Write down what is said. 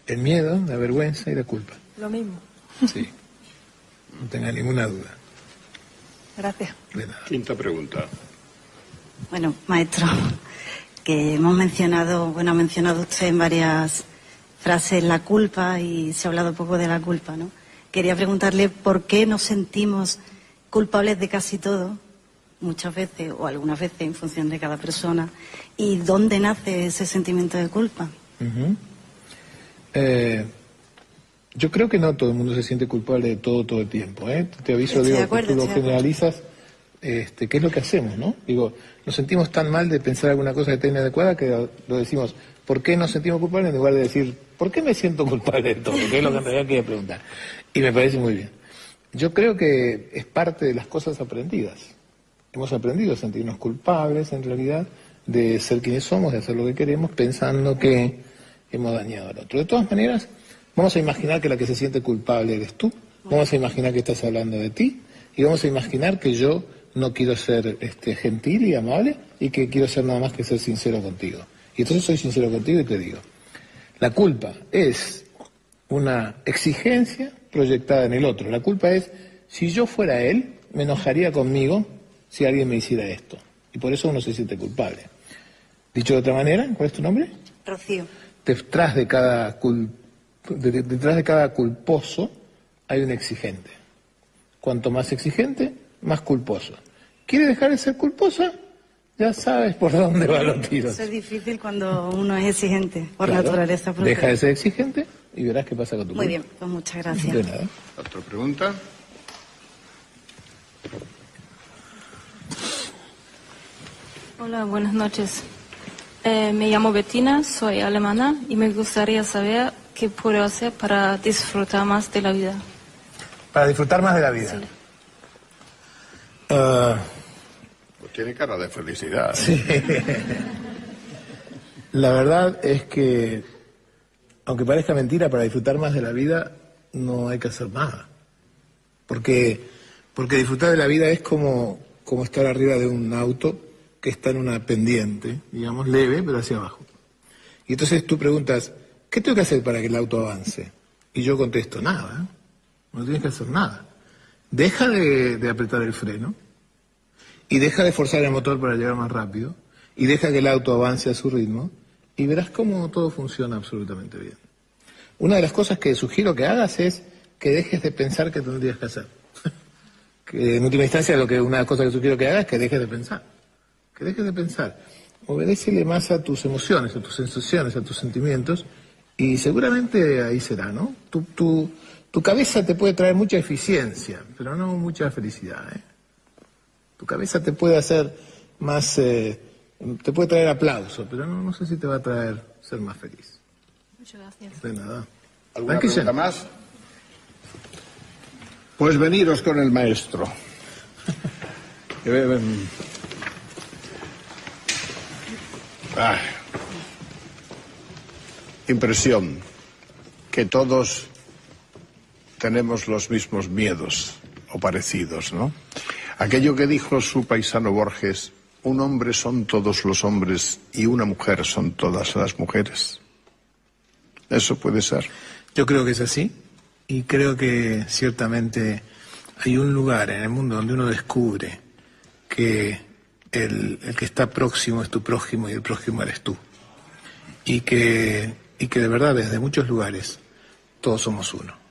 El miedo, la vergüenza y la culpa. Lo mismo. Sí, no tenga ninguna duda. Gracias. De nada. Quinta pregunta. Bueno, maestro, que ha mencionado usted en varias frases la culpa y se ha hablado poco de la culpa, ¿no? Quería preguntarle por qué nos sentimos culpables de casi todo, muchas veces o algunas veces en función de cada persona, y dónde nace ese sentimiento de culpa. Yo creo que no todo el mundo se siente culpable de todo el tiempo, ¿eh? Te aviso, Estoy digo, de acuerdo, tú lo estoy de acuerdo. generalizas, ¿qué es lo que hacemos, no? Digo, nos sentimos tan mal de pensar alguna cosa que esté inadecuada que lo decimos, ¿por qué nos sentimos culpables? En lugar de decir, ¿por qué me siento culpable de todo? Que es lo que en realidad quería preguntar. Y me parece muy bien. Yo creo que es parte de las cosas aprendidas. Hemos aprendido a sentirnos culpables, en realidad, de ser quienes somos, de hacer lo que queremos, pensando que hemos dañado al otro. De todas maneras, vamos a imaginar que la que se siente culpable eres tú, vamos a imaginar que estás hablando de ti, y vamos a imaginar que yo no quiero ser gentil y amable, y que quiero ser nada más que ser sincero contigo. Y entonces soy sincero contigo y te digo, la culpa es una exigencia proyectada en el otro. La culpa es, si yo fuera él, me enojaría conmigo si alguien me hiciera esto. Y por eso uno se siente culpable. Dicho de otra manera, ¿cuál es tu nombre? Rocío. Detrás de cada culposo hay un exigente. Cuanto más exigente, más culposo. ¿Quiere dejar de ser culposa? Ya sabes por dónde van los tiros. Eso es difícil cuando uno es exigente, por Claro, naturaleza. Propia. deja de ser exigente y verás qué pasa con tu Muy culpa. bien, pues muchas gracias. De nada. Otra pregunta. Hola, buenas noches. Me llamo Bettina, soy alemana y me gustaría saber qué puedo hacer para disfrutar más de la vida. Para disfrutar más de la vida. Sí. Pues tiene cara de felicidad. Sí. La verdad es que, aunque parezca mentira, para disfrutar más de la vida no hay que hacer nada. Porque disfrutar de la vida es como estar arriba de un auto que está en una pendiente, digamos, leve, pero hacia abajo. Y entonces tú preguntas, ¿qué tengo que hacer para que el auto avance? Y yo contesto, nada, no tienes que hacer nada. Deja de apretar el freno, y deja de forzar el motor para llegar más rápido, y deja que el auto avance a su ritmo, y verás cómo todo funciona absolutamente bien. Una de las cosas que sugiero que hagas es que dejes de pensar que tendrías que hacer. Que en última instancia una de las cosas que sugiero que hagas es que dejes de pensar. Que dejes de pensar. Obedécele más a tus emociones, a tus sensaciones, a tus sentimientos, y seguramente ahí será, ¿no? Tu cabeza te puede traer mucha eficiencia, pero no mucha felicidad, ¿eh? Tu cabeza te puede hacer más, te puede traer aplauso, pero no sé si te va a traer ser más feliz. Muchas gracias. De nada. ¿Alguna Dankeschön. pregunta más? Pues veniros con el maestro. Impresión que todos tenemos los mismos miedos o parecidos, ¿no? Aquello que dijo su paisano Borges, un hombre son todos los hombres y una mujer son todas las mujeres. ¿Eso puede ser? Yo creo que es así, y creo que ciertamente hay un lugar en el mundo donde uno descubre que el que está próximo es tu prójimo y el prójimo eres tú. Y que de verdad desde muchos lugares todos somos uno.